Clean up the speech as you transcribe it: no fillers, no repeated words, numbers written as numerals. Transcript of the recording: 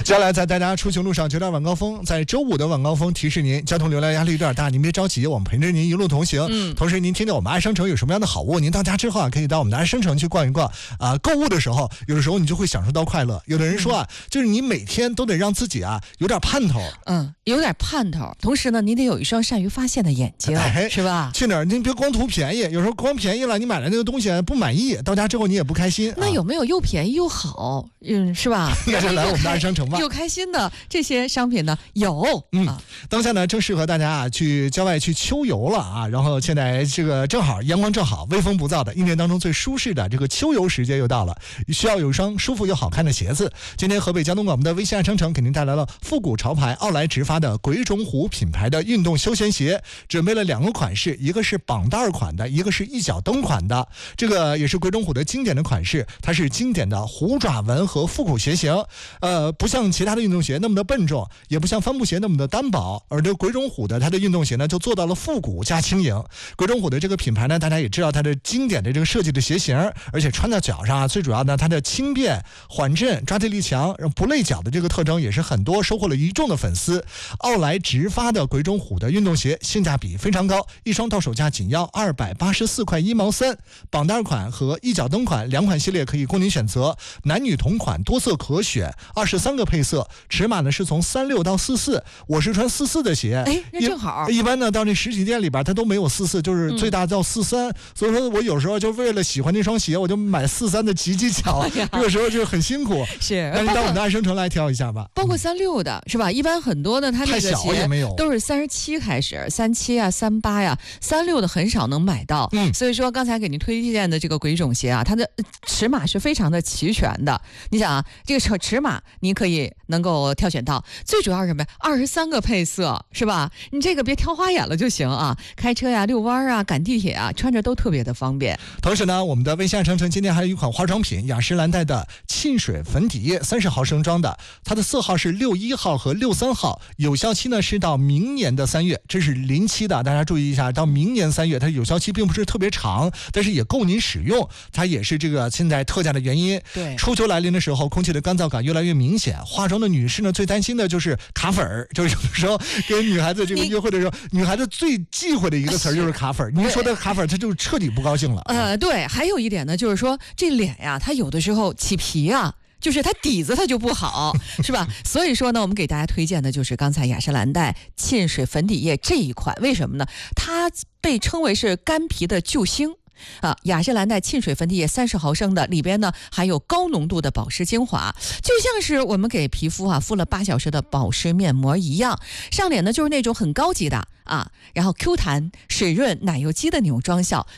接下来在大家出行路上9点晚高峰，在周5的晚高峰提示您，交通流量压力有点大，您别着急，我们陪着您一路同行。同时您听见我们爱商城有什么样的好物，您到家之后可以到我们的爱商城去逛一逛购物的时候，有的时候你就会享受到快乐。有的人说就是你每天都得让自己有点盼头， 有点盼头，同时呢，你得有一双善于发现的眼睛，是吧？ 去哪儿您别光图便宜，有时候光便宜了，你买来那个东西不满意，到家之后你也不开心。 那有没有又便宜又好，是吧？ 那就来我们的爱商城吧。 又开心的这些商品呢？有， 当下呢正适合大家去郊外去秋游了然后现在这个正好阳光正好，微风不燥的，一年当中最舒适的这个秋游时间又到了，需要有一双舒服又好看的鞋子。今天河北交通广播的微信爱商城给您带来了复古潮牌奥莱直发的鬼冢虎品牌的运动休闲鞋，准备了2个款式，一个是绑带款的，一个是一脚蹬款的。这个也是鬼冢虎的经典的款式，它是经典的虎爪纹和复古鞋型，不像其他的运动鞋那么的笨重，也不像帆布鞋那么的单薄，而这鬼冢虎的它的运动鞋呢就做到了复古加轻盈。鬼冢虎的这个品牌呢，大家也知道它的经典的这个设计的鞋型，而且穿在脚上最主要呢它的轻便缓震抓地力强不累脚的这个特征也是很多收获了一众的粉丝。奥莱直发的鬼冢虎的运动鞋性价比非常高，一双到手价仅要284块1毛3，绑带款和一脚蹬款2款系列可以供您选择，男女同款多色可选，23个配色，尺码呢是从36到44，我是穿44的鞋， 那正好。 一般呢到这实体店里边它都没有44，就是最大到43，所以说我有时候就为了喜欢那双鞋，我就买43的挤脚，这个时候就很辛苦。 是， 那你到我们的爱商城来挑一下吧。 包括36的是吧？一般很多的它那个鞋都是37开始，373836的很少能买到。所以说刚才给您推荐的这个鬼冢鞋它的尺码是非常的齐全的。你想这个尺码你可以能够挑选到，最主要是什么呀？23个配色是吧？你这个别挑花眼了就行开车遛弯赶地铁穿着都特别的方便。 同时呢，我们的微信爱商城今天还有一款化妆品雅诗兰黛的沁水粉底液，30毫升装的，它的色号是61号和63号，有效期呢是到明年的3月，这是临期的，大家注意一下，到明年3月，它有效期并不是特别长，但是也够您使用，它也是这个现在特价的原因。 对， 初秋来临的时候，空气的干燥感越来越明显，化妆的女士呢最担心的就是卡粉儿，就是有的时候跟女孩子这个约会的时候，女孩子最忌讳的一个词就是卡粉儿。您说的卡粉儿，她就彻底不高兴了。 对，还有一点呢，就是说这脸它有的时候起皮就是它底子它就不好，是吧？所以说呢，我们给大家推荐的就是刚才雅诗兰黛沁水粉底液这一款，为什么呢？它被称为是干皮的救星。雅诗兰黛沁水粉底液30毫升的，里边呢还有高浓度的保湿精华，就像是我们给皮肤敷了8小时的保湿面膜一样，上脸呢就是那种很高级的然后 Q 弹水润奶油肌的那种妆效，